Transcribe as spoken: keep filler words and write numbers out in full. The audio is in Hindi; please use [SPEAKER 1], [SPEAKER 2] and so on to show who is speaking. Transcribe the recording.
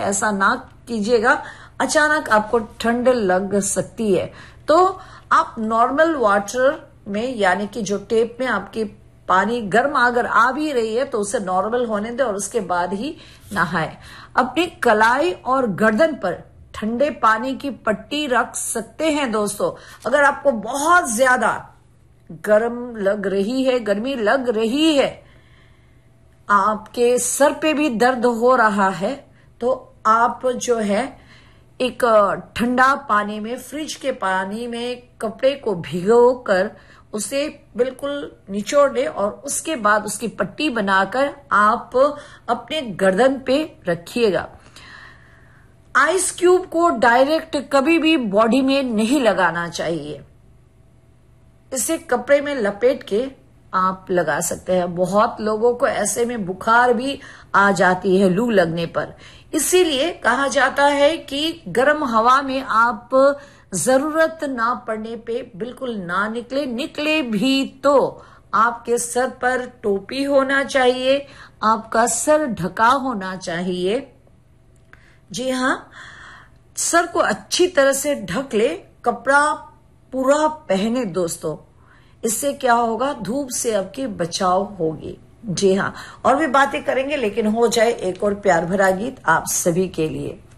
[SPEAKER 1] ऐसा ना कीजिएगा, अचानक आपको ठंड लग सकती है। तो आप नॉर्मल वाटर में, यानी कि जो टेप में आपकी पानी गर्म अगर आ भी रही है तो उसे नॉर्मल होने दे और उसके बाद ही नहाए। अपनी कलाई और गर्दन पर ठंडे पानी की पट्टी रख सकते हैं दोस्तों। अगर आपको बहुत ज्यादा गर्म लग रही है, गर्मी लग रही है, आपके सर पे भी दर्द हो रहा है, तो आप जो है एक ठंडा पानी में, फ्रिज के पानी में कपड़े को भिगो कर उसे बिल्कुल निचोड़ ले और उसके बाद उसकी पट्टी बनाकर आप अपने गर्दन पे रखिएगा। आइस क्यूब को डायरेक्ट कभी भी बॉडी में नहीं लगाना चाहिए, इसे कपड़े में लपेट के आप लगा सकते हैं। बहुत लोगों को ऐसे में बुखार भी आ जाती है लू लगने पर, इसीलिए कहा जाता है कि गर्म हवा में आप जरूरत ना पड़ने पे बिल्कुल ना निकले। निकले भी तो आपके सर पर टोपी होना चाहिए, आपका सर ढका होना चाहिए। जी हाँ, सर को अच्छी तरह से ढक ले, कपड़ा पूरा पहने दोस्तों। इससे क्या होगा, धूप से आपकी बचाव होगी। जी हाँ, और भी बातें करेंगे, लेकिन हो जाए एक और प्यार भरा गीत आप सभी के लिए।